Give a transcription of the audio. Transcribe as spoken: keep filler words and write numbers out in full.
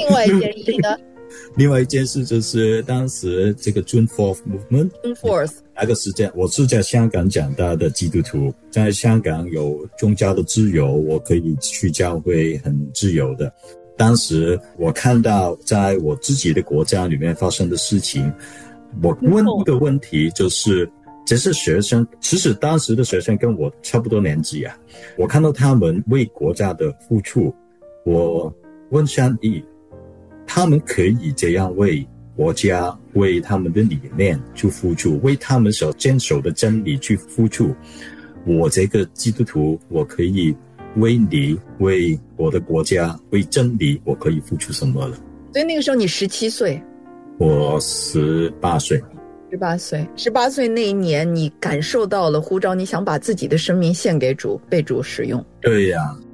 另外一件事呢？ 另外一件事就是当时这个 June fourth movement June fourth 那个时间，我是在香港长大的基督徒，在香港有宗教的自由，我可以去教会很自由的。当时我看到在我自己的国家里面发生的事情，我问一个问题，就是这些学生，其实当时的学生跟我差不多年纪啊，我看到他们为国家的付出，我问上帝，他们可以这样为国家、为他们的理念去付出，为他们所坚守的真理去付出，我这个基督徒，我可以为你、为我的国家、为真理，我可以付出什么了？ 所以那个时候你十七岁， 我十八岁。 十八岁，十八岁那一年，你感受到了呼召，你想把自己的生命献给主，被主使用。 对呀、啊，